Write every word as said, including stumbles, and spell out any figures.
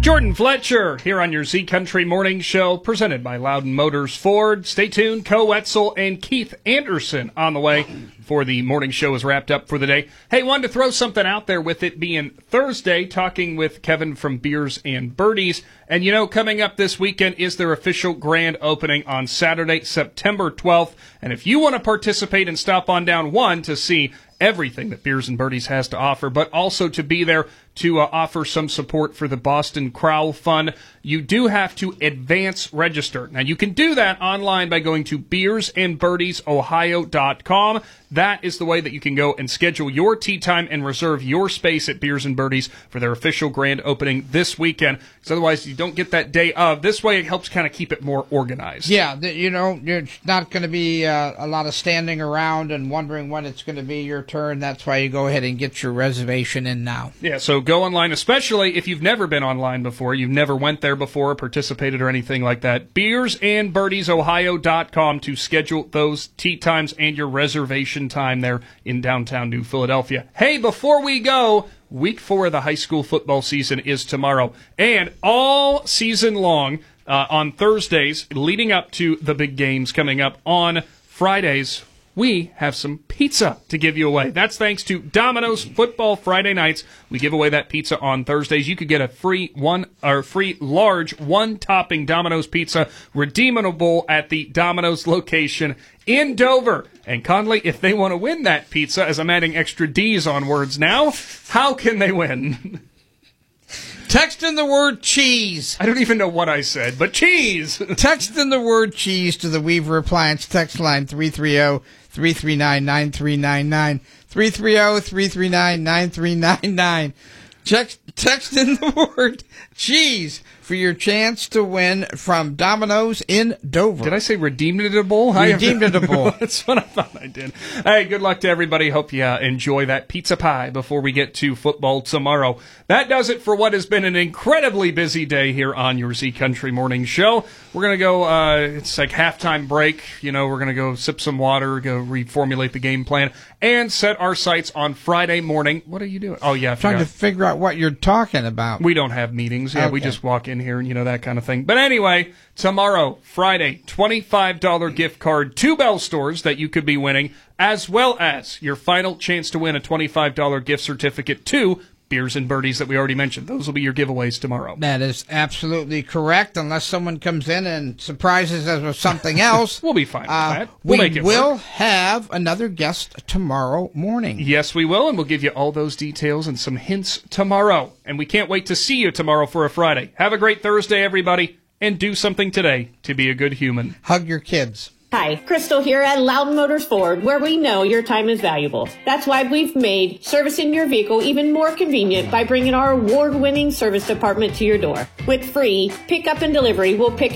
Jordan Fletcher here on your Z Country Morning Show, presented by Loudon Motors Ford. Stay tuned. Co Wetzel and Keith Anderson on the way before the morning show is wrapped up for the day. Hey, wanted to throw something out there with it being Thursday, talking with Kevin from Beers and Birdies. And, you know, coming up this weekend is their official grand opening on Saturday, September twelfth. And if you want to participate and stop on down, one, to see everything that Beers and Birdies has to offer, but also to be there to uh, offer some support for the Boston Crowell Fund, you do have to advance register. Now, you can do that online by going to beers and birdies ohio dot com. That is the way that you can go and schedule your tee time and reserve your space at Beers and Birdies for their official grand opening this weekend, because otherwise you don't get that day of. This way it helps kind of keep it more organized. Yeah, you know, it's not going to be uh, a lot of standing around and wondering when it's going to be your turn. That's why you go ahead and get your reservation in now. Yeah, so go online, especially if you've never been online before, you've never went there before, participated or anything like that. beers and birdies ohio dot com to schedule those tee times and your reservation time there in downtown New Philadelphia. Hey, before we go, week four of the high school football season is tomorrow. And all season long, uh, on Thursdays, leading up to the big games coming up on Fridays, we have some pizza to give you away. That's thanks to Domino's Football Friday Nights. We give away that pizza on Thursdays. You could get a free one or free large one-topping Domino's pizza redeemable at the Domino's location in Dover. And Conley, if they want to win that pizza, as I'm adding extra D's on words now, how can they win? Text in the word cheese. I don't even know what I said, but cheese. Text in the word cheese to the Weaver Appliance text line three three zero, three three nine, nine three nine nine. three three zero, three three nine, nine three nine nine. Text, text in the word cheese for your chance to win from Domino's in Dover. Did I say redeemable? Redeemable. That's what I thought I did. Hey, good luck to everybody. Hope you uh, enjoy that pizza pie before we get to football tomorrow. That does it for what has been an incredibly busy day here on your Z Country Morning Show. We're going to go, uh, it's like halftime break. You know, we're going to go sip some water, go reformulate the game plan, and set our sights on Friday morning. What are you doing? Oh, yeah, I Trying forgot. to figure out what you're talking about. We don't have meetings. Yeah, Okay. we just walk in here and, you know, that kind of thing. But anyway, tomorrow, Friday, twenty-five dollars gift card to Bell Stores that you could be winning, as well as your final chance to win a twenty-five dollars gift certificate to Beers and Birdies that we already mentioned. Those will be your giveaways tomorrow. That is absolutely correct, unless someone comes in and surprises us with something else. We'll be fine with uh, that. We'll we make it will work. have another guest tomorrow morning. Yes, we will, and we'll give you all those details and some hints tomorrow. And we can't wait to see you tomorrow for a Friday. Have a great Thursday, everybody, and do something today to be a good human. Hug your kids. Hi, Crystal here at Loudon Motors Ford, where we know your time is valuable. That's why we've made servicing your vehicle even more convenient by bringing our award-winning service department to your door. With free pickup and delivery, we'll pick